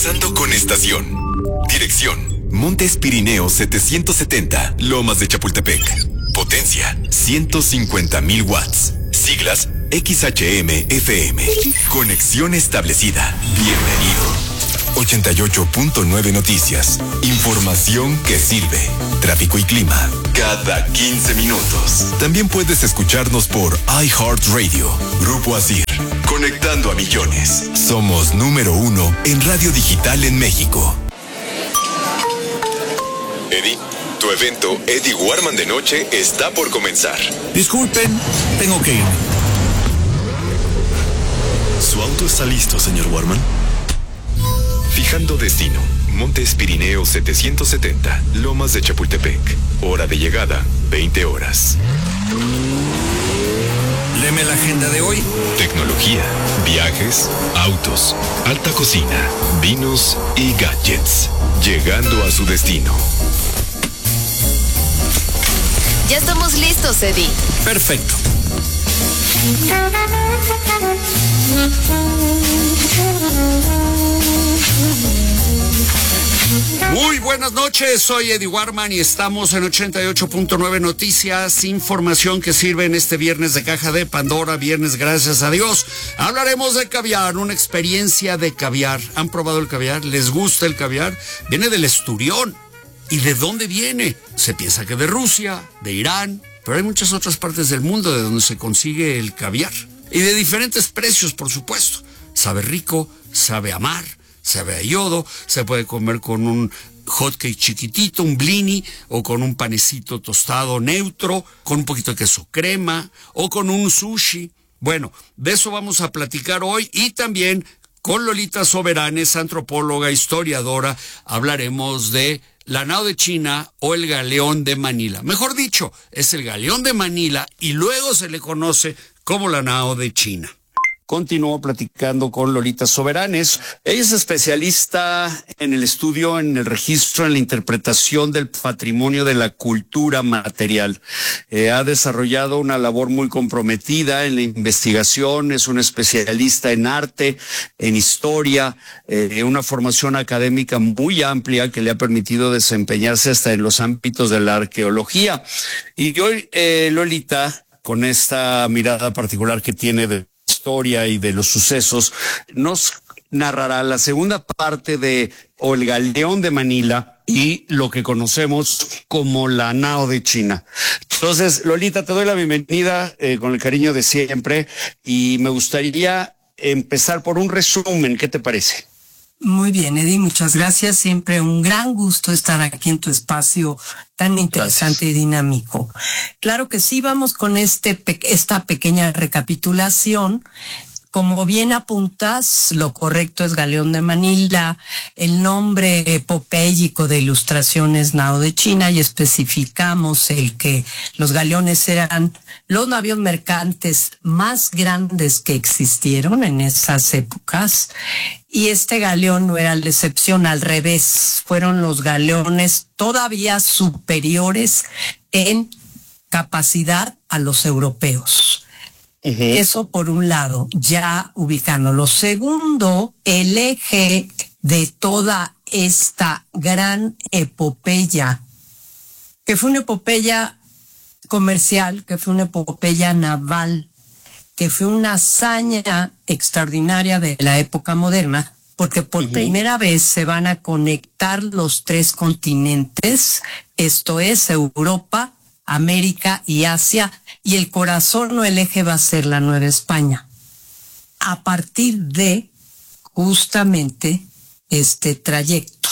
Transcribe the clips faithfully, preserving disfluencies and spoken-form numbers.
Enlazando con estación. Dirección: Montes Pirineos setecientos setenta, Lomas de Chapultepec. Potencia: ciento cincuenta mil watts. Siglas: X H M F M. Conexión establecida. Bienvenido. ochenta y ocho punto nueve Noticias. Información que sirve. Tráfico y clima cada quince minutos. También puedes escucharnos por iHeartRadio. Grupo Asir. Conectando a millones. Somos número uno en radio digital en México. Eddie, tu evento Eddie Warman de noche está por comenzar. Disculpen, tengo que irme. ¿Su auto está listo, señor Warman? Fijando destino: Montes Pirineos setecientos setenta, Lomas de Chapultepec. Hora de llegada: veinte horas. Léeme la agenda de hoy. Tecnología, viajes, autos, alta cocina, vinos y gadgets. Llegando a su destino. Ya estamos listos, Eddie. Perfecto. Muy buenas noches, soy Eddie Warman y estamos en ochenta y ocho punto nueve Noticias, información que sirve en este viernes de Caja de Pandora, viernes gracias a Dios. Hablaremos de caviar, una experiencia de caviar. ¿Han probado el caviar? ¿Les gusta el caviar? Viene del esturión. ¿Y de dónde viene? Se piensa que de Rusia, de Irán, pero hay muchas otras partes del mundo de donde se consigue el caviar. Y de diferentes precios, por supuesto. Sabe rico, sabe a mar, sabe a yodo, se puede comer con un hotcake chiquitito, un blini, o con un panecito tostado neutro, con un poquito de queso crema, o con un sushi. Bueno, de eso vamos a platicar hoy y también con Lolita Soberanes, antropóloga, historiadora, hablaremos de la nao de China o el galeón de Manila. Mejor dicho, es el galeón de Manila y luego se le conoce como la nao de China. Continúo platicando con Lolita Soberanes. Ella es especialista en el estudio, en el registro, en la interpretación del patrimonio de la cultura material. Eh, ha desarrollado una labor muy comprometida en la investigación, es una especialista en arte, en historia, eh, una formación académica muy amplia que le ha permitido desempeñarse hasta en los ámbitos de la arqueología. Y hoy, eh, Lolita, con esta mirada particular que tiene de historia y de los sucesos, nos narrará la segunda parte de o el galeón de Manila y lo que conocemos como la nao de China. Entonces, Lolita, te doy la bienvenida eh, con el cariño de siempre y me gustaría empezar por un resumen. ¿Qué te parece? Muy bien, Eddie, muchas gracias. Siempre un gran gusto estar aquí en tu espacio tan interesante gracias. Y dinámico. Claro que sí, vamos con este esta pequeña recapitulación. Como bien apuntas, lo correcto es Galeón de Manila, el nombre epopéyico de Ilustraciones Nao de China, y especificamos el que los galeones eran los navíos mercantes más grandes que existieron en esas épocas, y este galeón no era la excepción, al revés, fueron los galeones todavía superiores en capacidad a los europeos. Uh-huh. Eso por un lado, ya ubicándolo. Segundo, el eje de toda esta gran epopeya, que fue una epopeya comercial, que fue una epopeya naval, que fue una hazaña extraordinaria de la época moderna, porque por uh-huh. primera vez se van a conectar los tres continentes, esto es Europa, América y Asia, y el corazón o el eje va a ser la Nueva España. A partir de justamente este trayecto.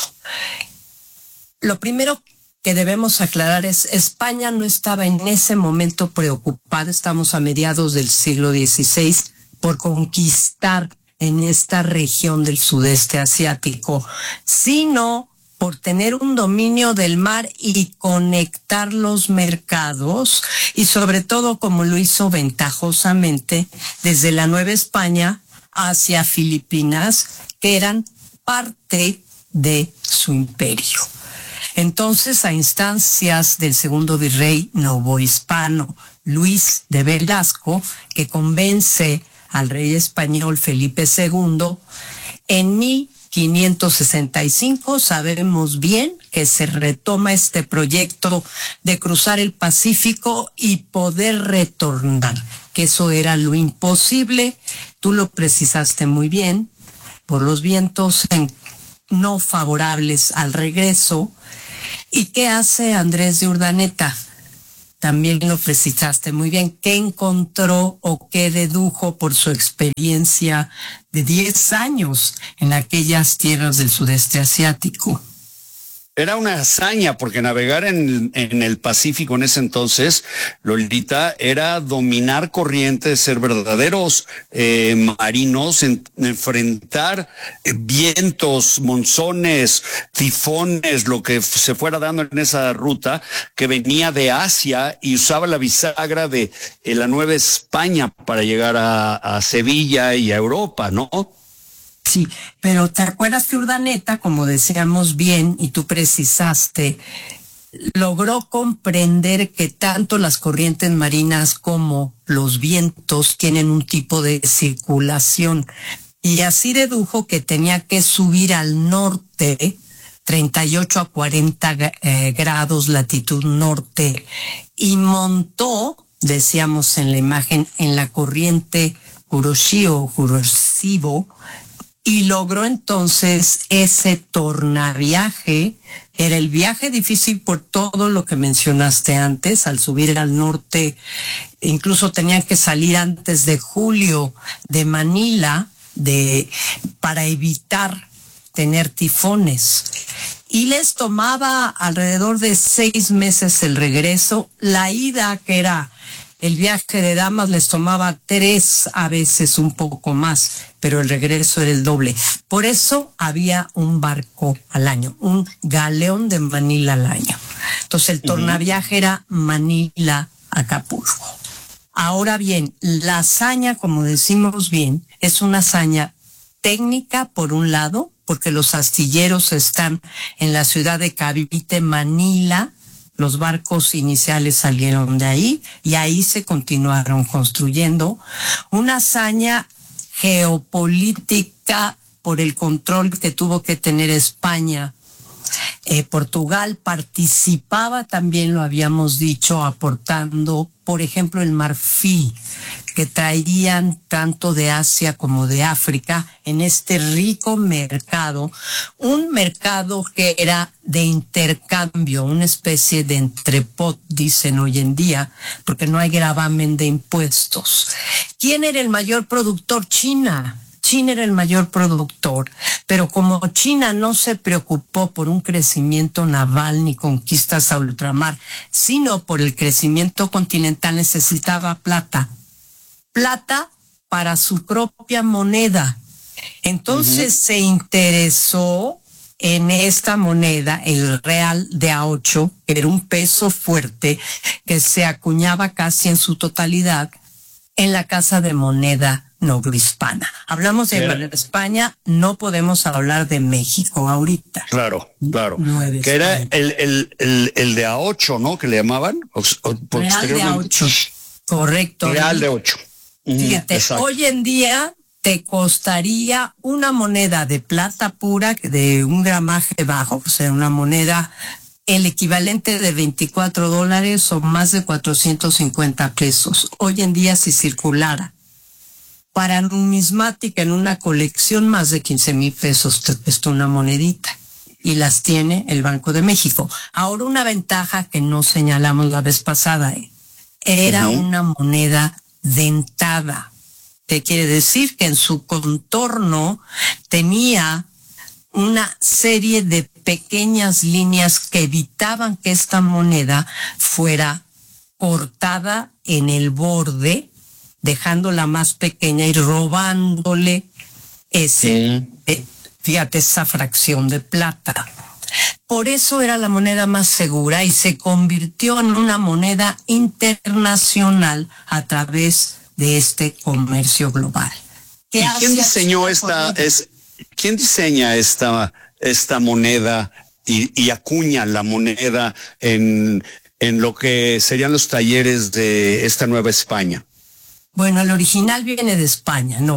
Lo primero que debemos aclarar es, España no estaba en ese momento preocupada, estamos a mediados del siglo dieciséis, por conquistar en esta región del sudeste asiático, sino por tener un dominio del mar y conectar los mercados, y sobre todo como lo hizo ventajosamente desde la Nueva España hacia Filipinas, que eran parte de su imperio. Entonces, a instancias del segundo virrey novohispano Luis de Velasco, que convence al rey español Felipe segundo, en mil quinientos sesenta y cinco sabemos bien que se retoma este proyecto de cruzar el Pacífico y poder retornar, que eso era lo imposible. Tú lo precisaste muy bien, por los vientos en, no favorables al regreso. ¿Y qué hace Andrés de Urdaneta? También lo precisaste muy bien. ¿Qué encontró o qué dedujo por su experiencia de diez años en aquellas tierras del sudeste asiático? Era una hazaña, porque navegar en, en el Pacífico en ese entonces, Lolita, era dominar corrientes, ser verdaderos eh, marinos, en, enfrentar eh, vientos, monzones, tifones, lo que se fuera dando en esa ruta, que venía de Asia y usaba la bisagra de eh, la Nueva España para llegar a, a Sevilla y a Europa, ¿no? Sí, pero ¿te acuerdas que Urdaneta, como decíamos bien, y tú precisaste, logró comprender que tanto las corrientes marinas como los vientos tienen un tipo de circulación? Y así dedujo que tenía que subir al norte, treinta y ocho a cuarenta eh, grados latitud norte, y montó, decíamos en la imagen, en la corriente Kuroshio o Kuroshibo, y logró entonces ese tornaviaje. Era el viaje difícil por todo lo que mencionaste antes. Al subir al norte, incluso tenían que salir antes de julio de Manila de, para evitar tener tifones. Y les tomaba alrededor de seis meses el regreso. La ida, que era el viaje de damas, les tomaba tres, a veces un poco más, pero el regreso era el doble. Por eso había un barco al año, un galeón de Manila al año. Entonces el tornaviaje era Manila-Acapulco. Ahora bien, la hazaña, como decimos bien, es una hazaña técnica, por un lado, porque los astilleros están en la ciudad de Cavite, Manila. Los barcos iniciales salieron de ahí y ahí se continuaron construyendo. Una hazaña geopolítica por el control que tuvo que tener España. Eh, Portugal participaba también, lo habíamos dicho, aportando, por ejemplo, el marfil, que traían tanto de Asia como de África en este rico mercado, un mercado que era de intercambio, una especie de entrepot, dicen hoy en día, porque no hay gravamen de impuestos. ¿Quién era el mayor productor? China. China era el mayor productor, pero como China no se preocupó por un crecimiento naval ni conquistas a ultramar, sino por el crecimiento continental, necesitaba plata. Plata para su propia moneda. Entonces uh-huh. se interesó en esta moneda, el real de A ocho, que era un peso fuerte que se acuñaba casi en su totalidad en la Casa de Moneda Novohispana. Hablamos de era, España, no podemos hablar de México ahorita. Claro, claro. Que era el, el, el, el de A ocho, ¿no? Que le llamaban. O, o, real de A ocho. Correcto. Real de ocho. Fíjate, mm, hoy en día te costaría una moneda de plata pura de un gramaje bajo, o sea, una moneda, el equivalente de veinticuatro dólares o más de cuatrocientos cincuenta pesos. Hoy en día, si circulara para numismática en una colección, más de quince mil pesos te cuesta una monedita. Y las tiene el Banco de México. Ahora, una ventaja que no señalamos la vez pasada, ¿eh? Era uh-huh. una moneda dentada. ¿Qué quiere decir? Que en su contorno tenía una serie de pequeñas líneas que evitaban que esta moneda fuera cortada en el borde, dejándola más pequeña y robándole ese, sí. eh, fíjate, esa fracción de plata. Por eso era la moneda más segura y se convirtió en una moneda internacional a través de este comercio global. ¿Y quién diseñó esta, es, quién diseña esta, esta moneda y, y acuña la moneda en, en lo que serían los talleres de esta Nueva España? Bueno, el original viene de España, no.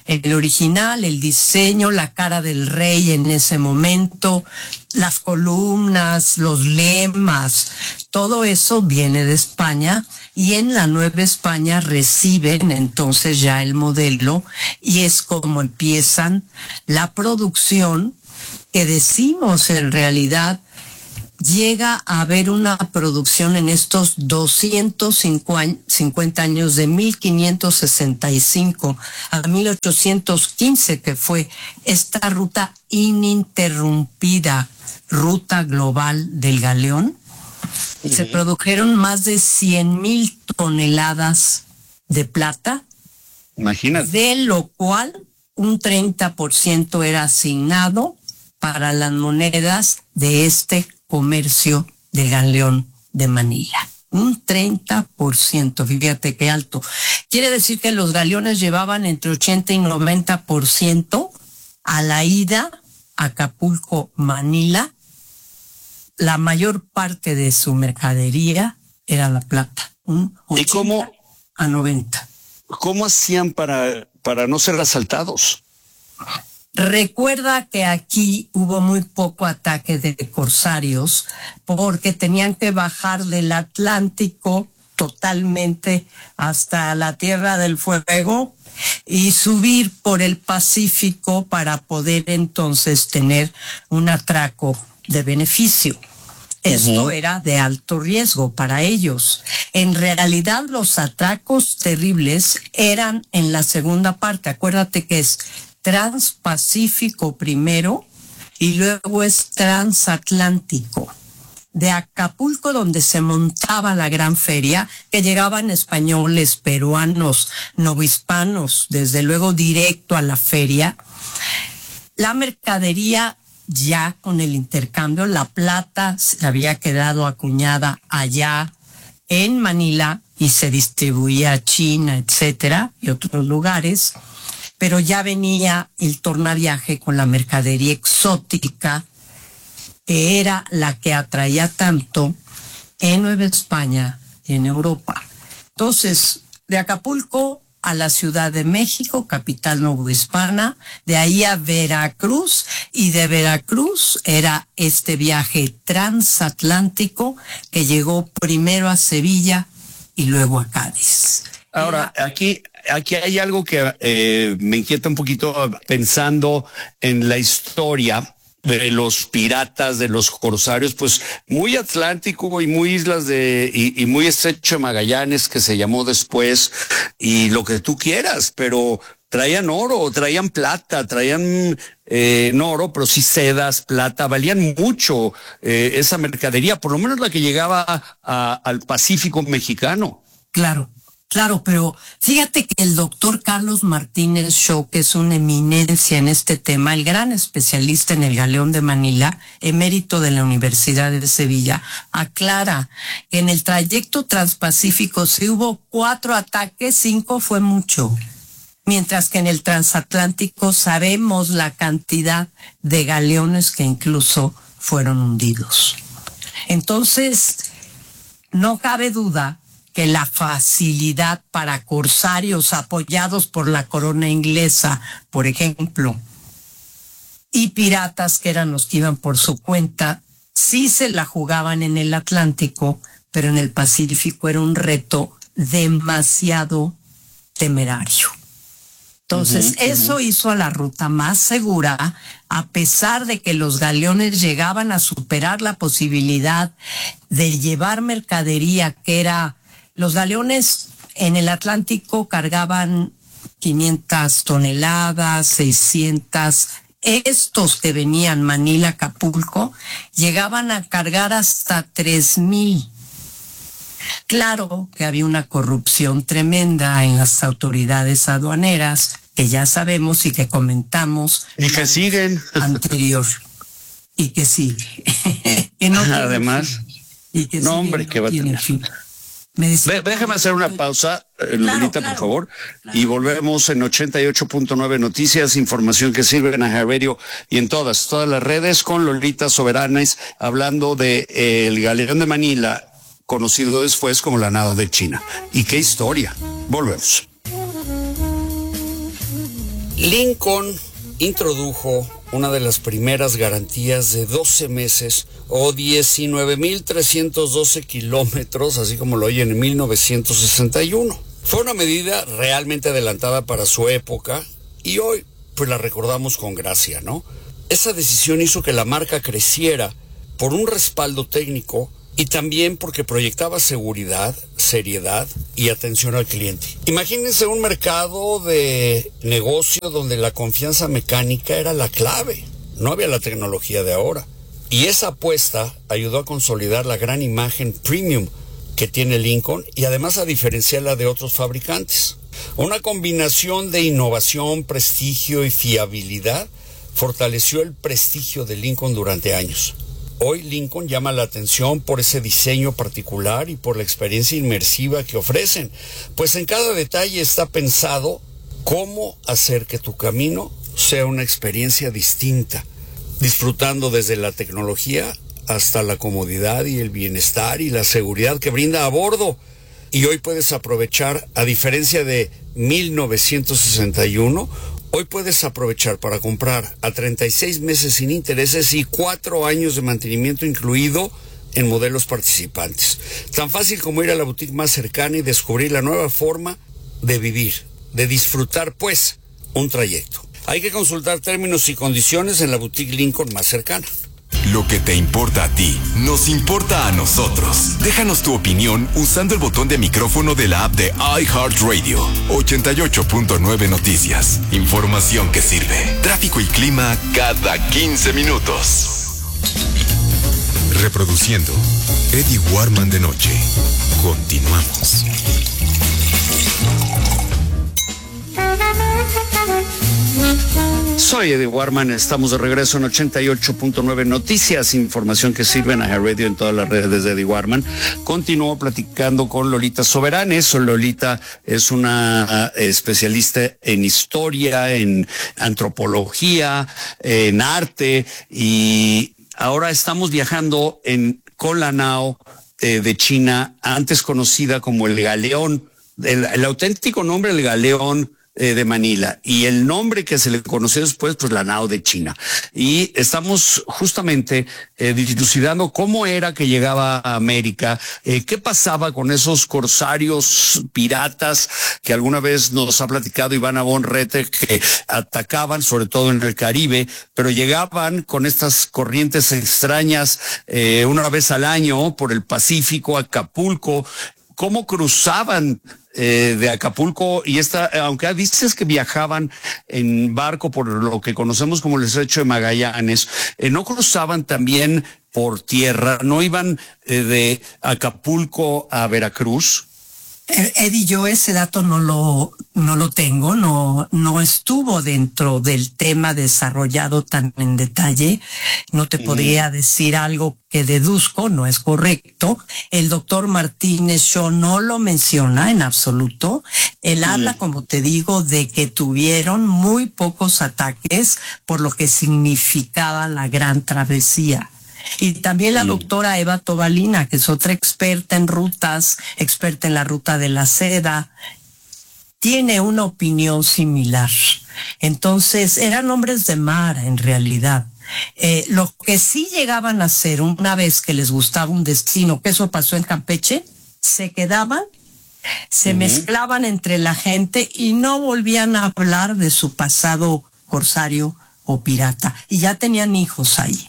el original, el diseño, la cara del rey en ese momento, las columnas, los lemas, todo eso viene de España, y en la Nueva España reciben entonces ya el modelo, y es como empiezan la producción, que decimos en realidad llega a haber una producción en estos doscientos cincuenta años, de mil quinientos sesenta y cinco a mil ochocientos quince, que fue esta ruta ininterrumpida, ruta global del galeón. Uh-huh. Se produjeron más de cien mil toneladas de plata. Imagínate. De lo cual un treinta por ciento era asignado para las monedas de este comercio del galeón de Manila. Un treinta por ciento, fíjate qué alto. Quiere decir que los galeones llevaban entre ochenta y noventa por ciento a la ida a Acapulco, Manila. La mayor parte de su mercadería era la plata. Un ¿Y cómo a noventa? ¿Cómo hacían para, para no ser asaltados? Recuerda que aquí hubo muy poco ataque de corsarios porque tenían que bajar del Atlántico totalmente hasta la Tierra del Fuego y subir por el Pacífico para poder entonces tener un atraco de beneficio. Esto uh-huh. era de alto riesgo para ellos. En realidad los atracos terribles eran en la segunda parte. Acuérdate que es Transpacífico primero y luego es Transatlántico. De Acapulco, donde se montaba la gran feria, que llegaban españoles, peruanos, novohispanos, desde luego directo a la feria. La mercadería, ya con el intercambio, la plata se había quedado acuñada allá en Manila y se distribuía a China, etcétera, y otros lugares. Pero ya venía el tornaviaje con la mercadería exótica, que era la que atraía tanto en Nueva España y en Europa. Entonces, de Acapulco a la Ciudad de México, capital novohispana, de ahí a Veracruz, y de Veracruz era este viaje transatlántico que llegó primero a Sevilla y luego a Cádiz. Ahora, aquí, aquí hay algo que eh, me inquieta un poquito pensando en la historia de los piratas, de los corsarios, pues muy Atlántico y muy islas de, y, y muy estrecho de Magallanes, que se llamó después, y lo que tú quieras, pero traían oro, traían plata, traían eh, no oro, pero sí sedas, plata, valían mucho eh, esa mercadería, por lo menos la que llegaba a, al Pacífico mexicano. Claro. Claro, pero fíjate que el doctor Carlos Martínez Shaw, que es una eminencia en este tema, el gran especialista en el galeón de Manila, emérito de la Universidad de Sevilla, aclara que en el trayecto transpacífico si hubo cuatro ataques, cinco fue mucho. Mientras que en el transatlántico sabemos la cantidad de galeones que incluso fueron hundidos. Entonces, no cabe duda que la facilidad para corsarios apoyados por la corona inglesa, por ejemplo, y piratas que eran los que iban por su cuenta, sí se la jugaban en el Atlántico, pero en el Pacífico era un reto demasiado temerario. Entonces, uh-huh, eso uh-huh. hizo a la ruta más segura, a pesar de que los galeones llegaban a superar la posibilidad de llevar mercadería que era... Los galeones en el Atlántico cargaban quinientas toneladas, seiscientas. Estos que venían Manila, Acapulco, llegaban a cargar hasta tres mil. Claro que había una corrupción tremenda en las autoridades aduaneras, que ya sabemos y que comentamos. Y que siguen. Anterior. Y que sigue. que no Además. Y que no, hombre, no que va a tener. Fin. Dice, déjame hacer una pausa, claro, Lolita, claro, por favor, claro. Y volvemos en ochenta y ocho punto nueve Noticias, información que sirve en iHeartRadio y en todas, todas las redes, con Lolita Soberanes, hablando de eh, el galeón de Manila, conocido después como la nao de China. Y qué historia. Volvemos. Lincoln introdujo una de las primeras garantías de doce meses o diecinueve mil trescientos doce kilómetros, así como lo oyen, en mil novecientos sesenta y uno. Fue una medida realmente adelantada para su época y hoy pues la recordamos con gracia, ¿no? Esa decisión hizo que la marca creciera por un respaldo técnico y también porque proyectaba seguridad, seriedad y atención al cliente. Imagínense un mercado de negocio donde la confianza mecánica era la clave. No había la tecnología de ahora. Y esa apuesta ayudó a consolidar la gran imagen premium que tiene Lincoln y además a diferenciarla de otros fabricantes. Una combinación de innovación, prestigio y fiabilidad fortaleció el prestigio de Lincoln durante años. Hoy Lincoln llama la atención por ese diseño particular y por la experiencia inmersiva que ofrecen, pues en cada detalle está pensado cómo hacer que tu camino sea una experiencia distinta, disfrutando desde la tecnología hasta la comodidad y el bienestar y la seguridad que brinda a bordo. Y hoy puedes aprovechar, a diferencia de mil novecientos sesenta y uno, hoy puedes aprovechar para comprar a treinta y seis meses sin intereses y cuatro años de mantenimiento incluido en modelos participantes. Tan fácil como ir a la boutique más cercana y descubrir la nueva forma de vivir, de disfrutar, pues, un trayecto. Hay que consultar términos y condiciones en la boutique Lincoln más cercana. Lo que te importa a ti, nos importa a nosotros. Déjanos tu opinión usando el botón de micrófono de la app de iHeartRadio. ochenta y ocho punto nueve Noticias. Información que sirve. Tráfico y clima cada quince minutos. Reproduciendo Eddie Warman de noche. Continuamos. Soy Eddie Warman, estamos de regreso en ochenta y ocho punto nueve Noticias, información que sirve en iHeartRadio en todas las redes de Eddie Warman. Continúo platicando con Lolita Soberanes. Lolita es una especialista en historia, en antropología, en arte, y ahora estamos viajando en Koh Lanao eh, de China, antes conocida como el Galeón. El, el auténtico nombre, el Galeón de Manila, y el nombre que se le conoció después, pues Lanao de China. Y estamos justamente eh, dilucidando cómo era que llegaba a América, eh, qué pasaba con esos corsarios piratas que alguna vez nos ha platicado Iván Abonrete, que atacaban sobre todo en el Caribe, pero llegaban con estas corrientes extrañas eh, una vez al año por el Pacífico, Acapulco. ¿Cómo cruzaban eh, de Acapulco? Y esta, aunque dices que viajaban en barco por lo que conocemos como el Estrecho de Magallanes, eh, ¿no cruzaban también por tierra? ¿No iban eh, de Acapulco a Veracruz? Eddie, yo ese dato no lo no lo tengo, no no estuvo dentro del tema desarrollado tan en detalle. No te mm. podría decir algo que deduzco, no es correcto. El doctor Martínez Shaw no lo menciona en absoluto. Él mm. habla, como te digo, de que tuvieron muy pocos ataques, por lo que significaba la gran travesía. Y también la doctora Eva Tobalina, que es otra experta en rutas, experta en la ruta de la seda, tiene una opinión similar. Entonces, eran hombres de mar, en realidad. Eh, lo que sí llegaban a hacer una vez que les gustaba un destino, que eso pasó en Campeche, se quedaban, se uh-huh. mezclaban entre la gente y no volvían a hablar de su pasado corsario o pirata. Y ya tenían hijos ahí.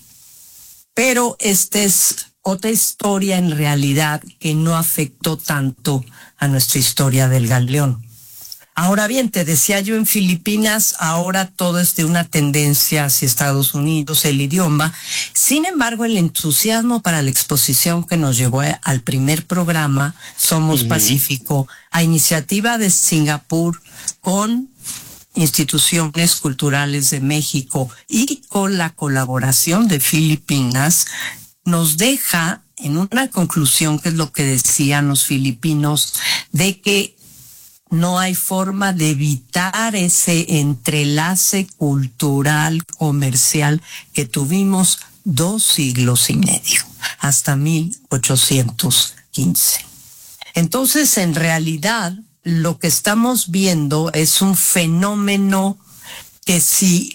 Pero esta es otra historia en realidad que no afectó tanto a nuestra historia del Galeón. Ahora bien, te decía yo, en Filipinas ahora todo es de una tendencia hacia Estados Unidos, el idioma. Sin embargo, el entusiasmo para la exposición que nos llevó al primer programa, Somos uh-huh. Pacífico, a iniciativa de Singapur, con instituciones culturales de México y con la colaboración de Filipinas, nos deja en una conclusión, que es lo que decían los filipinos, de que no hay forma de evitar ese entrelace cultural, comercial que tuvimos dos siglos y medio, hasta mil ochocientos quince. Entonces, en realidad, lo que estamos viendo es un fenómeno que si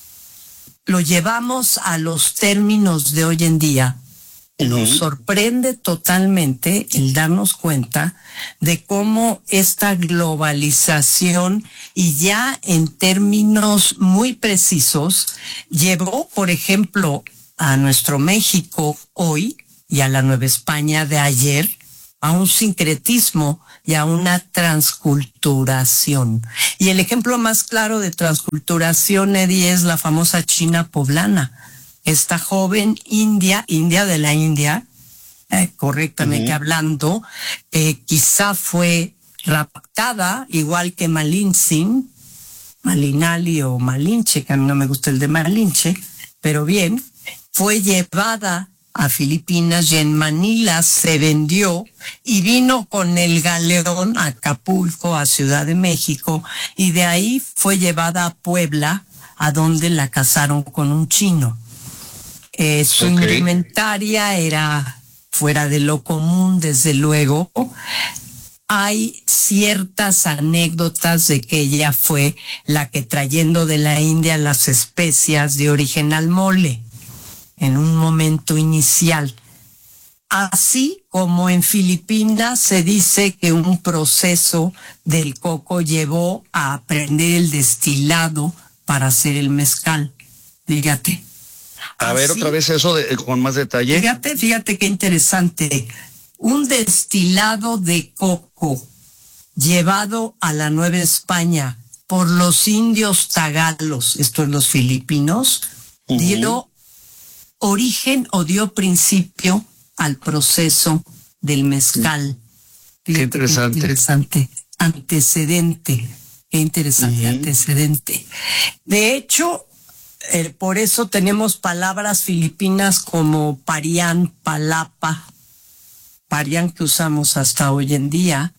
lo llevamos a los términos de hoy en día, nos sorprende totalmente el darnos cuenta de cómo esta globalización, y ya en términos muy precisos, llevó, por ejemplo, a nuestro México hoy y a la Nueva España de ayer a un sincretismo y a una transculturación. Y el ejemplo más claro de transculturación, Eddie, es la famosa China poblana. Esta joven india, india de la India, eh, correctamente uh-huh. hablando, eh, quizá fue raptada, igual que Malinche, Malinali o Malinche, que a mí no me gusta el de Malinche, pero bien, fue llevada a Filipinas y en Manila se vendió y vino con el galeón a Acapulco, a Ciudad de México, y de ahí fue llevada a Puebla, a donde la casaron con un chino. Eh, su okay. indumentaria era fuera de lo común, desde luego. Hay ciertas anécdotas de que ella fue la que, trayendo de la India las especias, dio origen al mole en un momento inicial. Así como en Filipinas se dice que un proceso del coco llevó a aprender el destilado para hacer el mezcal. Fíjate. A ver, Así, otra vez eso de, con más detalle. Fíjate, fíjate qué interesante. Un destilado de coco llevado a la Nueva España por los indios tagalos, esto es los filipinos, uh-huh. dio origen o dio principio al proceso del mezcal. Qué Fíjate, interesante. Qué interesante. Antecedente. Qué interesante uh-huh. antecedente. De hecho, Eh, por eso tenemos palabras filipinas como parián, palapa, parián que usamos hasta hoy en día,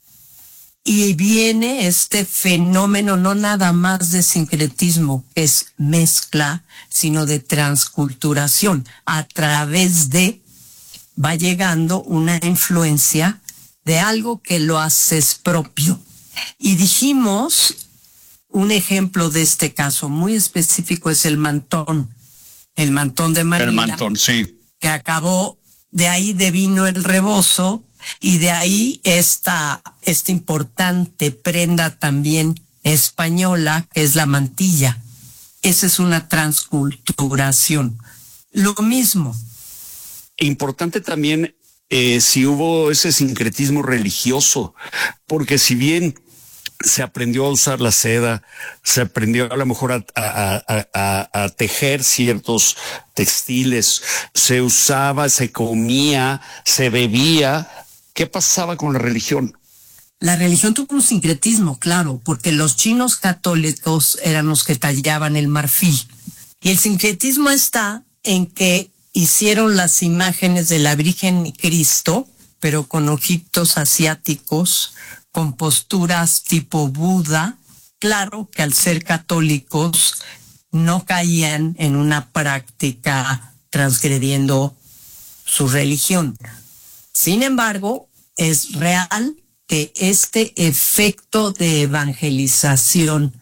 y viene este fenómeno no nada más de sincretismo, que es mezcla, sino de transculturación. A través de, va llegando una influencia de algo que lo haces propio. Y dijimos, un ejemplo de este caso muy específico es el mantón, el mantón de Manila. El mantón, sí. Que acabó, de ahí devino el rebozo, y de ahí esta, esta importante prenda también española, que es la mantilla. Esa es una transculturación. Lo mismo. Importante también eh, si hubo ese sincretismo religioso, porque si bien se aprendió a usar la seda, se aprendió a lo mejor a, a, a, a, a tejer ciertos textiles, se usaba, se comía, se bebía. ¿Qué pasaba con la religión? La religión tuvo un sincretismo, claro, porque los chinos católicos eran los que tallaban el marfil. Y el sincretismo está en que hicieron las imágenes de la Virgen y Cristo, pero con ojitos asiáticos, con posturas tipo Buda. Claro que al ser católicos no caían en una práctica transgrediendo su religión. Sin embargo, es real que este efecto de evangelización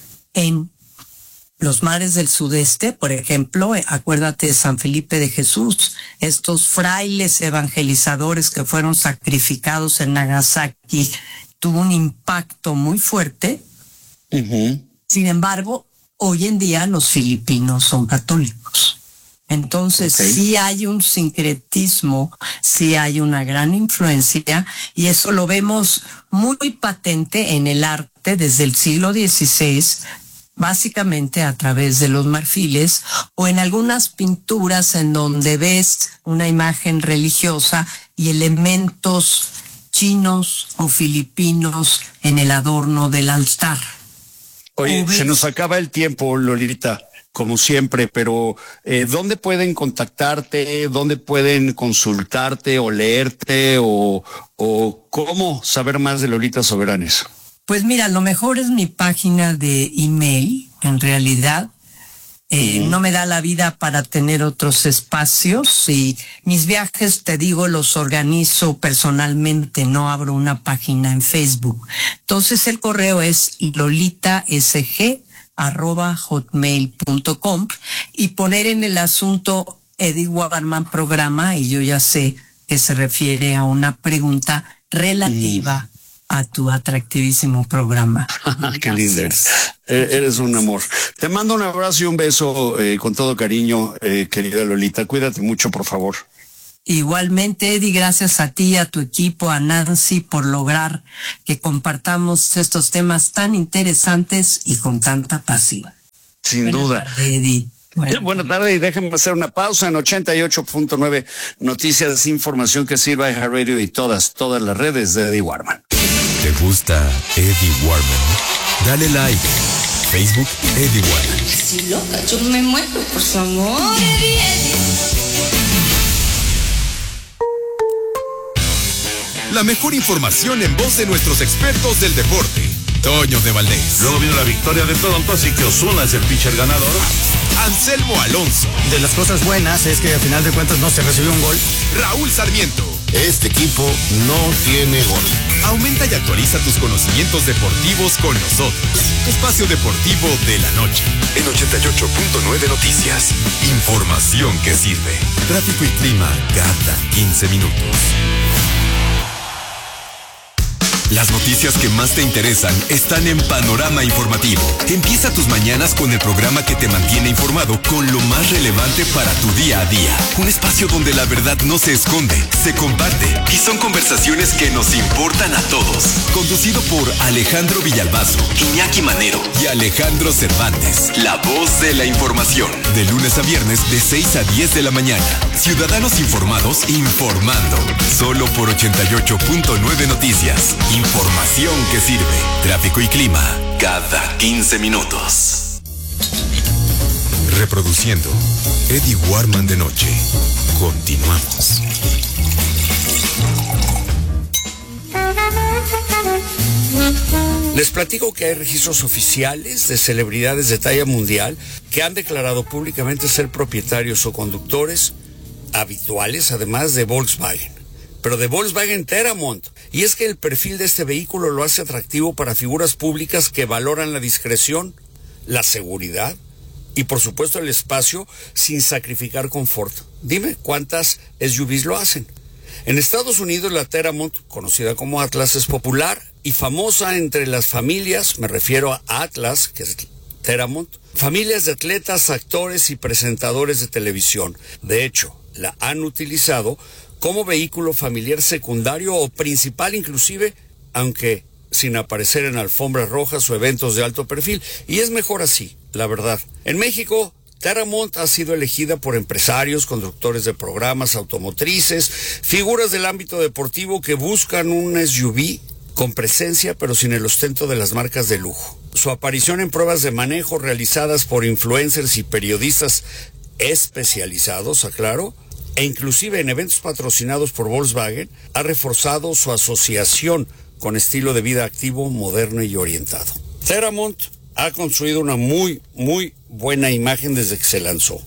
en los mares del sudeste, por ejemplo, acuérdate de San Felipe de Jesús, estos frailes evangelizadores que fueron sacrificados en Nagasaki, tuvo un impacto muy fuerte. Uh-huh. Sin embargo, hoy en día los filipinos son católicos. Entonces, okay. sí hay un sincretismo, sí hay una gran influencia, y eso lo vemos muy patente en el arte desde el siglo dieciséis, básicamente a través de los marfiles, o en algunas pinturas en donde ves una imagen religiosa y elementos chinos o filipinos en el adorno del altar. Oye, se nos acaba el tiempo, Lolita, como siempre, pero eh, ¿dónde pueden contactarte? ¿Dónde pueden consultarte o leerte? O, o cómo saber más de Lolita Soberanes? Pues mira, lo mejor es mi página de email, en realidad. Eh, uh-huh. No me da la vida para tener otros espacios, y mis viajes, te digo, los organizo personalmente, no abro una página en Facebook. Entonces el correo es lolitasg arroba hotmail punto com y poner en el asunto Eddie Warman programa, y yo ya sé que se refiere a una pregunta relativa mm. a tu atractivísimo programa. Qué linda eres. Eres un amor. Te mando un abrazo y un beso eh, con todo cariño, eh, querida Lolita. Cuídate mucho, por favor. Igualmente, Eddie, gracias a ti, a tu equipo, a Nancy, por lograr que compartamos estos temas tan interesantes y con tanta pasión. Sin Buenas duda. tardes, Eddie. Bueno. Buenas tardes, y déjenme hacer una pausa en ochenta y ocho punto nueve Noticias, información que sirva a iHeartRadio y todas, todas las redes de Eddie Warman. ¿Te gusta Eddie Warman? Dale like. Facebook, Eddie Warman. Si loca, yo me muero por su amor. Eddie, Eddie. La mejor información en voz de nuestros expertos del deporte. Toño de Valdés. Luego vino la victoria de Toronto, así que Ozuna es el pitcher ganador. Anselmo Alonso. De las cosas buenas es que al final de cuentas no se recibió un gol. Raúl Sarmiento. Este equipo no tiene gol. Aumenta y actualiza tus conocimientos deportivos con nosotros. Espacio Deportivo de la Noche. En ochenta y ocho punto nueve Noticias. Información que sirve. Tráfico y clima cada quince minutos. Las noticias que más te interesan están en Panorama Informativo. Empieza tus mañanas con el programa que te mantiene informado con lo más relevante para tu día a día. Un espacio donde la verdad no se esconde, se comparte y son conversaciones que nos importan a todos. Conducido por Alejandro Villalbazo, Iñaki Manero y Alejandro Cervantes. La voz de la información. De lunes a viernes de seis a diez de la mañana. Ciudadanos informados informando. Solo por ochenta y ocho punto nueve Noticias. Información que sirve. Tráfico y clima cada quince minutos. Reproduciendo Eddie Warman de noche. Continuamos. Les platico que hay registros oficiales de celebridades de talla mundial que han declarado públicamente ser propietarios o conductores habituales, además de Volkswagen. Pero de Volkswagen Teramont. Y es que el perfil de este vehículo lo hace atractivo para figuras públicas que valoran la discreción, la seguridad y por supuesto el espacio sin sacrificar confort. Dime, ¿cuántas S U Vs lo hacen? En Estados Unidos la Teramont, conocida como Atlas, es popular y famosa entre las familias, me refiero a Atlas, que es Teramont, familias de atletas, actores y presentadores de televisión. De hecho, la han utilizado como vehículo familiar secundario o principal inclusive, aunque sin aparecer en alfombras rojas o eventos de alto perfil. Y es mejor así, la verdad. En México, Teramont ha sido elegida por empresarios, conductores de programas automotrices, figuras del ámbito deportivo que buscan un S U V con presencia pero sin el ostento de las marcas de lujo. Su aparición en pruebas de manejo realizadas por influencers y periodistas especializados, aclaro, e inclusive en eventos patrocinados por Volkswagen, ha reforzado su asociación con estilo de vida activo, moderno y orientado. Teramont ha construido una muy, muy buena imagen desde que se lanzó.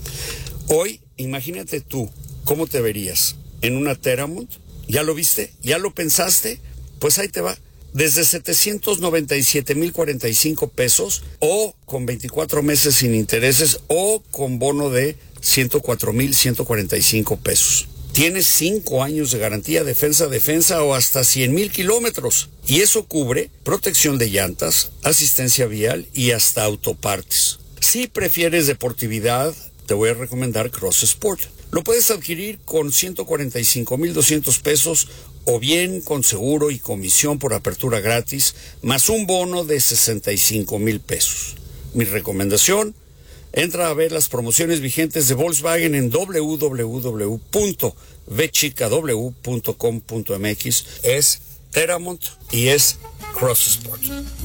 Hoy, imagínate tú, ¿cómo te verías en una Teramont? ¿Ya lo viste? ¿Ya lo pensaste? Pues ahí te va. Desde setecientos noventa y siete mil cuarenta y cinco pesos o con veinticuatro meses sin intereses o con bono de ciento cuatro mil ciento cuarenta y cinco pesos. Tienes cinco años de garantía, defensa, defensa o hasta cien mil kilómetros. Y eso cubre protección de llantas, asistencia vial y hasta autopartes. Si prefieres deportividad, te voy a recomendar Cross Sport. Lo puedes adquirir con ciento cuarenta y cinco mil doscientos pesos o bien con seguro y comisión por apertura gratis, más un bono de sesenta y cinco mil pesos. Mi recomendación: entra a ver las promociones vigentes de Volkswagen en doble u doble u doble u punto v chica w punto com punto m x. Es Teramont y es Cross Sport.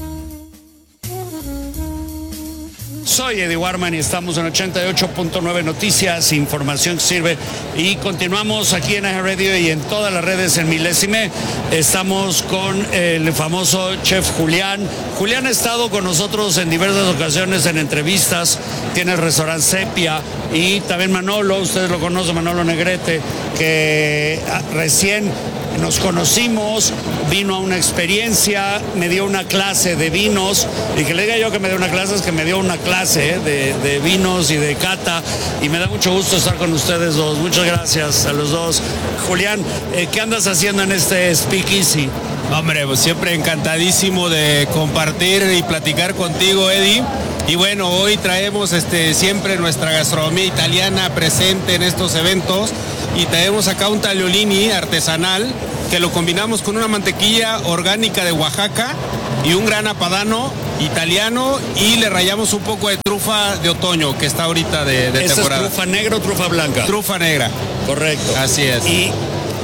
Soy Eddie Warman y estamos en ochenta y ocho punto nueve Noticias, información que sirve. Y continuamos aquí en iHeartRadio y en todas las redes en Milésime. Estamos con el famoso chef Julián. Julián ha estado con nosotros en diversas ocasiones en entrevistas. Tiene el restaurante Sepia y también Manolo, ustedes lo conocen, Manolo Negrete, que recién nos conocimos, vino a una experiencia, me dio una clase de vinos, y que le diga yo que me dio una clase es que me dio una clase ¿eh? de, de vinos y de cata, y me da mucho gusto estar con ustedes dos. Muchas gracias a los dos. Julián, eh, ¿qué andas haciendo en este Speakeasy? Hombre, pues siempre encantadísimo de compartir y platicar contigo, Eddie. Y bueno, hoy traemos este, siempre nuestra gastronomía italiana presente en estos eventos, y traemos acá un tagliolini artesanal que lo combinamos con una mantequilla orgánica de Oaxaca y un grana padano italiano, y le rayamos un poco de trufa de otoño que está ahorita de, de ¿Esa temporada. es trufa negra o trufa blanca? Trufa negra. Correcto. Así es. Y,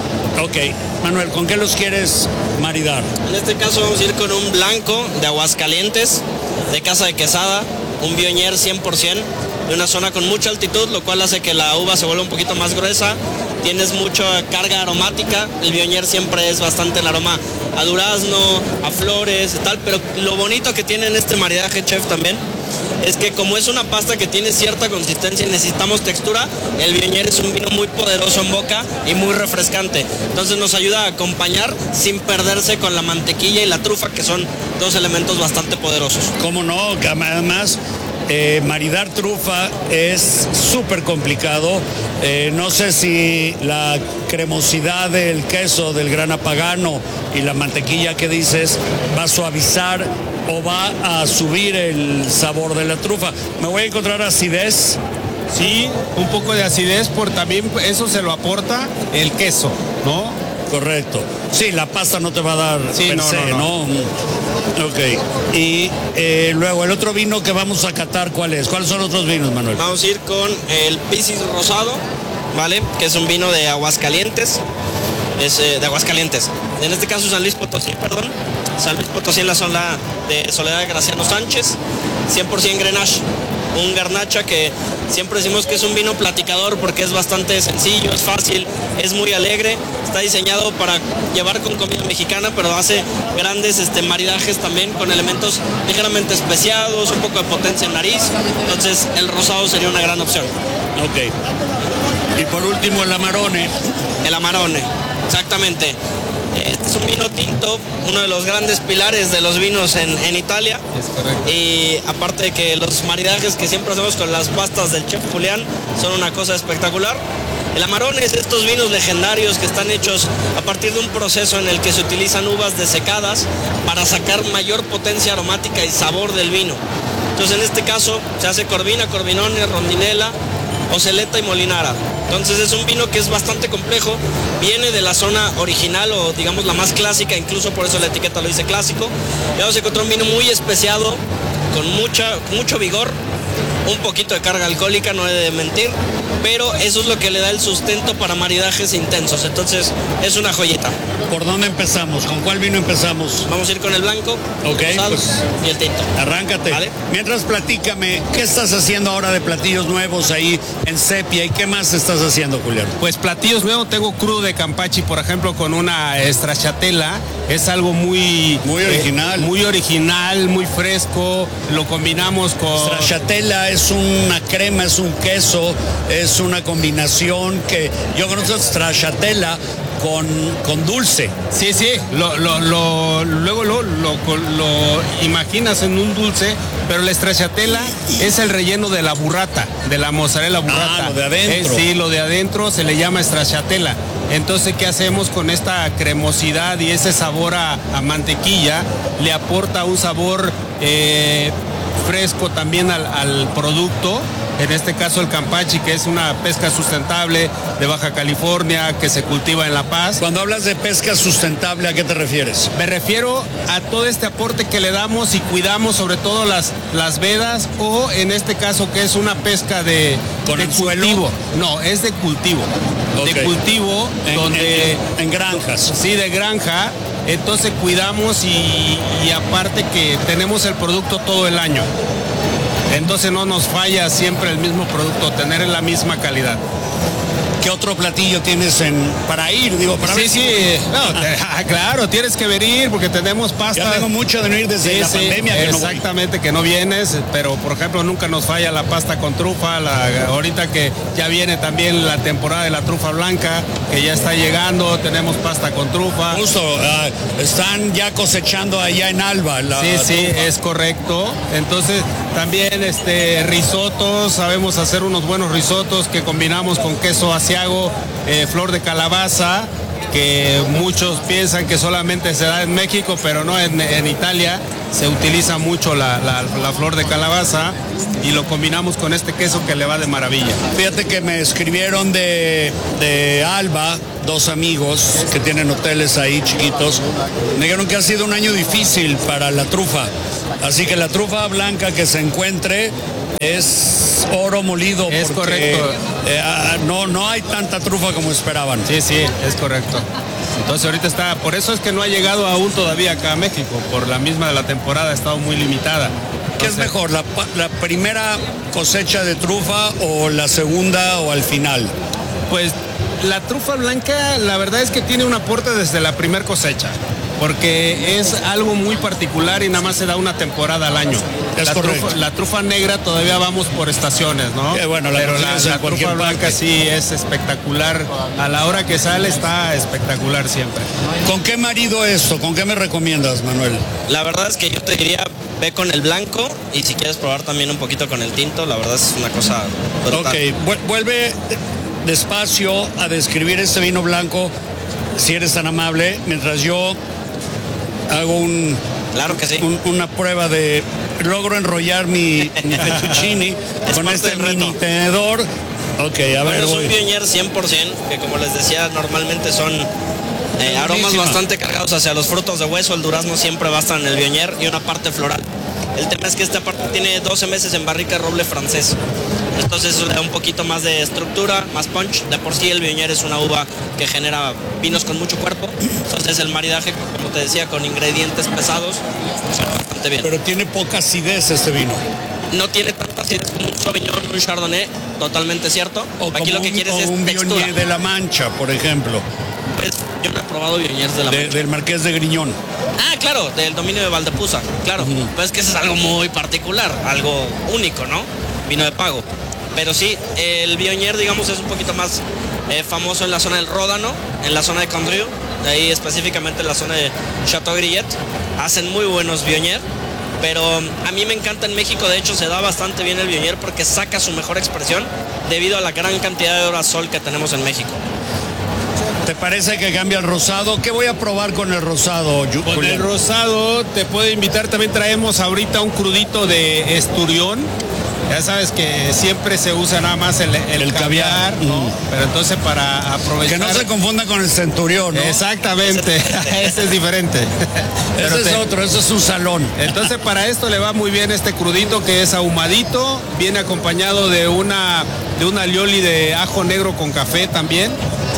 ok, Manuel, ¿con qué los quieres maridar? En este caso vamos a ir con un blanco de Aguascalientes, de Casa de Quesada, un Viognier cien por ciento, de una zona con mucha altitud, lo cual hace que la uva se vuelva un poquito más gruesa. Tienes mucha carga aromática, el Viognier siempre es bastante el aroma a durazno, a flores y tal, pero lo bonito que tiene en este maridaje, chef, también, es que como es una pasta que tiene cierta consistencia y necesitamos textura, el Viognier es un vino muy poderoso en boca y muy refrescante. Entonces nos ayuda a acompañar sin perderse con la mantequilla y la trufa, que son dos elementos bastante poderosos. ¿Cómo no? Que además, eh, maridar trufa es súper complicado. Eh, no sé si la cremosidad del queso, del grana padano y la mantequilla que dices va a suavizar o va a subir el sabor de la trufa. ¿Me voy a encontrar acidez? Sí, un poco de acidez, por también eso se lo aporta el queso, ¿no? Correcto. Sí, la pasta no te va a dar sí, per no, se, no, no. ¿no? Ok. Y eh, luego el otro vino que vamos a catar, ¿cuál es? ¿Cuáles son los otros vinos, Manuel? Vamos a ir con el Piscis Rosado, ¿vale? Que es un vino de Aguascalientes. Es eh, de Aguascalientes. En este caso San Luis Potosí, perdón. San Luis Potosí en la zona de Soledad de Graciano Sánchez. cien por ciento Grenache. Un garnacha que siempre decimos que es un vino platicador porque es bastante sencillo, es fácil, es muy alegre. Está diseñado para llevar con comida mexicana, pero hace grandes este, maridajes también con elementos ligeramente especiados, un poco de potencia en nariz. Entonces el rosado sería una gran opción. Ok. Y por último el Amarone. El Amarone, exactamente. Este es un vino tinto, uno de los grandes pilares de los vinos en, en Italia. Es correcto. Y aparte de que los maridajes que siempre hacemos con las pastas del chef Julián son una cosa espectacular. El Amarone es estos vinos legendarios que están hechos a partir de un proceso en el que se utilizan uvas desecadas para sacar mayor potencia aromática y sabor del vino. Entonces en este caso se hace Corvina, Corvinone, Rondinella, Oceleta y Molinara. Entonces es un vino que es bastante complejo, viene de la zona original o digamos la más clásica, incluso por eso la etiqueta lo dice clásico. Y vamos a encontrar un vino muy especiado, con mucha, mucho vigor, un poquito de carga alcohólica, no he de mentir, pero eso es lo que le da el sustento para maridajes intensos. Entonces es una joyita. ¿Por dónde empezamos? ¿Con cuál vino empezamos? Vamos a ir con el blanco, Ok, el rosado pues, y el tinto. Arráncate. ¿Vale? Mientras platícame, ¿qué estás haciendo ahora de platillos nuevos ahí en Sepia? ¿Y qué más estás haciendo, Julián? Pues platillos nuevos, tengo crudo de Campachi, por ejemplo, con una stracciatella. Es algo muy... Muy original. Eh, muy original, muy fresco. Lo combinamos con... Stracciatella es una crema, es un queso, es una combinación que yo conozco stracciatella con, con dulce. Sí, sí, lo, lo, lo, luego lo, lo, lo imaginas en un dulce, pero la stracciatella es el relleno de la burrata, de la mozzarella burrata. Ah, lo de adentro. Eh, sí, lo de adentro se le llama stracciatella. Entonces, ¿qué hacemos con esta cremosidad y ese sabor a, a mantequilla? Le aporta un sabor eh, fresco también al, al producto. En este caso el Campachi, que es una pesca sustentable de Baja California que se cultiva en La Paz. Cuando hablas de pesca sustentable, ¿a qué te refieres? Me refiero a todo este aporte que le damos y cuidamos, sobre todo las, las vedas, o en este caso que es una pesca de, ¿Con de anzuelo? cultivo. No, es de cultivo. Ok. De cultivo, En- donde... en- en granjas. Sí, de granja. Entonces cuidamos y, y aparte que tenemos el producto todo el año. Entonces no nos falla siempre el mismo producto, tener la misma calidad. ¿Qué otro platillo tienes en para ir? Digo, para sí, ver sí, si... no, te, claro, tienes que venir porque tenemos pasta. Ya tengo mucho de no ir desde sí, la sí, pandemia. Que exactamente, no que no vienes, pero por ejemplo nunca nos falla la pasta con trufa, la, ahorita que ya viene también la temporada de la trufa blanca, que ya está llegando, tenemos pasta con trufa. Justo, uh, están ya cosechando allá en Alba. La sí, sí, trufa. es correcto. Entonces también este risotos, sabemos hacer unos buenos risotos que combinamos con queso asiago, eh, flor de calabaza, que muchos piensan que solamente se da en México, pero no, en, en Italia se utiliza mucho la, la, la flor de calabaza y lo combinamos con este queso que le va de maravilla. Fíjate que me escribieron de, de Alba, dos amigos que tienen hoteles ahí chiquitos, me dijeron que ha sido un año difícil para la trufa, así que la trufa blanca que se encuentre es oro molido. Es correcto. Eh, no, no hay tanta trufa como esperaban. Sí, sí, es correcto. Entonces ahorita está, por eso es que no ha llegado aún todavía acá a México, por la misma de la temporada ha estado muy limitada. ¿Qué es mejor, la, la primera cosecha de trufa o la segunda o al final? Pues la trufa blanca, la verdad es que tiene un aporte desde la primer cosecha, porque es algo muy particular y nada más se da una temporada al año. Es la, correcto. trufa, la trufa negra todavía vamos por estaciones, ¿no? Que bueno, la pero la, la trufa blanca parte. sí es espectacular. A la hora que sale está espectacular siempre. ¿Con qué marido esto? ¿Con qué me recomiendas, Manuel? La verdad es que yo te diría, ve con el blanco y si quieres probar también un poquito con el tinto, la verdad es una cosa brutal. Ok, vuelve despacio a describir este vino blanco, si eres tan amable, mientras yo hago un... Claro que sí. Un, una prueba de... Logro enrollar mi, mi fettuccini con este mini tenedor. Ok, a ver, bueno, es voy. un Viognier cien por ciento, que como les decía, normalmente son eh, aromas bastante cargados hacia los frutos de hueso. El durazno siempre va a estar en el Viognier y una parte floral. El tema es que esta parte tiene doce meses en barrica de roble francés. Entonces eso le da un poquito más de estructura, más punch. De por sí el Viognier es una uva que genera vinos con mucho cuerpo. Entonces el maridaje, como te decía, con ingredientes pesados, funciona bastante bien. Pero tiene poca acidez este vino. No tiene tanta acidez como un Sauvignon, un Chardonnay, totalmente cierto. O Aquí lo que un, quieres o es un textura. Viognier de la Mancha, por ejemplo. Pues, yo no he probado Viogniers de la de, Mancha. Del Marqués de Griñón. Ah, claro, del dominio de Valdepusa, claro. Uh-huh. Pues es que eso es algo muy particular, algo único, ¿no? Vino de pago. Pero sí, el Viognier, digamos, es un poquito más eh, famoso en la zona del Ródano, en la zona de Condrieu, de ahí específicamente en la zona de Château-Grillet. Hacen muy buenos Viognier, pero a mí me encanta en México, de hecho se da bastante bien el Viognier porque saca su mejor expresión debido a la gran cantidad de Orasol que tenemos en México. ¿Te parece que cambia el rosado? ¿Qué voy a probar con el rosado, Julián? Con el rosado te puedo invitar, también traemos ahorita un crudito de esturión. Ya sabes que siempre se usa nada más el, el, el caviar, caviar, ¿no? Mm. Pero entonces para aprovechar... Que no se confunda con el centurión, ¿no? Exactamente, ese es diferente. Ese es te... otro, ese es un salón. Entonces para esto le va muy bien este crudito que es ahumadito, viene acompañado de una, de una alioli de ajo negro con café también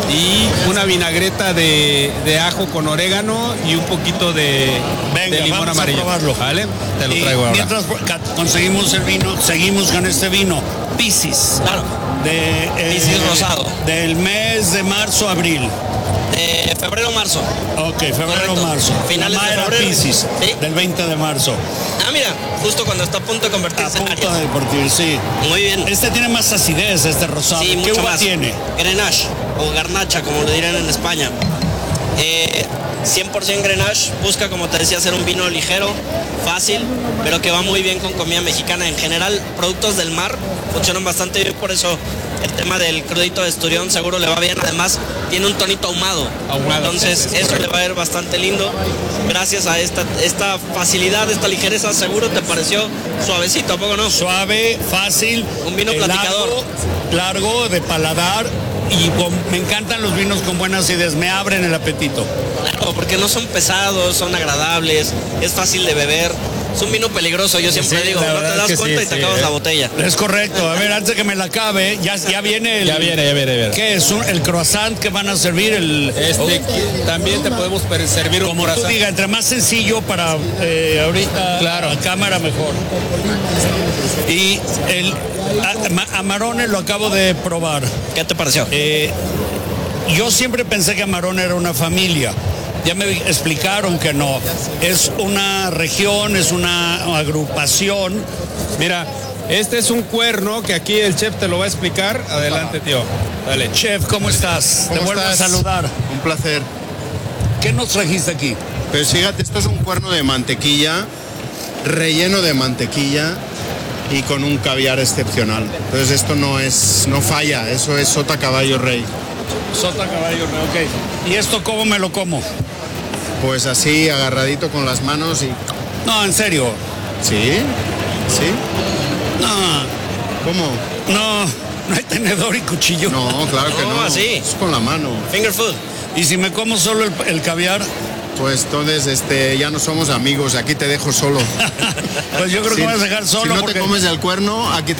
y una vinagreta de, de ajo con orégano y un poquito de, Venga, de limón vamos amarillo. A probarlo. ¿Vale? Te lo y traigo ahora. Mientras conseguimos el vino, seguimos con este vino, Piscis. Claro. De, eh, Piscis rosado. Del mes de marzo, abril. De febrero, marzo. Ok, febrero, marzo. Finales de febrero. Piscis, ¿sí? Del veinte de marzo. Ah, mira, justo cuando está a punto de convertirse a en punto de convertir, sí. Muy bien. Este tiene más acidez, este rosado. Sí, ¿Qué mucho uva más. tiene? Grenache o garnacha, como le dirán en España. Eh, cien por ciento Grenache, busca, como te decía, hacer un vino ligero, fácil, pero que va muy bien con comida mexicana. En general, productos del mar funcionan bastante bien, por eso el tema del crudito de esturión seguro le va bien. Además, tiene un tonito ahumado, ahumado entonces sí, sí, eso le va a ir bastante lindo. Gracias a esta, esta facilidad, esta ligereza, seguro te pareció suavecito, ¿a poco no? Suave, fácil. Un vino platicador. Largo, largo de paladar. Y con, me encantan los vinos con buenas acidez, me abren el apetito. Claro, porque no son pesados, son agradables, es fácil de beber. Es un vino peligroso, yo siempre Sí, digo, la no te verdad das que cuenta sí, y te sí, acabas eh. la botella. Es correcto. A ver, antes de que me la acabe, ya, ya viene el... Ya viene, ya viene, ya viene. ¿Qué es? Un- ¿El croissant que van a servir? El, Este, también te podemos per- servir un como tú croissant. digas, entre más sencillo para eh, ahorita Claro. la cámara mejor. Y el a- ma- Amarone lo acabo de probar. ¿Qué te pareció? Eh, yo siempre pensé que Amarone era una familia. Ya me explicaron que no. Es una región, es una agrupación. Mira, este es un cuerno que aquí el chef te lo va a explicar. Adelante, tío. Dale. Chef, ¿cómo estás? ¿Cómo Te vuelvo estás? a saludar. Un placer. ¿Qué nos trajiste aquí? Pues fíjate, esto es un cuerno de mantequilla, relleno de mantequilla y con un caviar excepcional. Entonces esto no es, no falla, eso es sota caballo rey. Sota caballo, ok. ¿Y esto cómo me lo como? Pues así, agarradito con las manos y... No, en serio. ¿Sí? ¿Sí? No, ¿Cómo? no, no hay tenedor y cuchillo. No, claro que No, no. así. Es con la mano. Finger food. Y si me como solo el, el caviar, Pues entonces este, ya no somos amigos, aquí te dejo solo. pues yo creo Si- que me vas a dejar solo Si no porque... te comes el cuerno, aquí te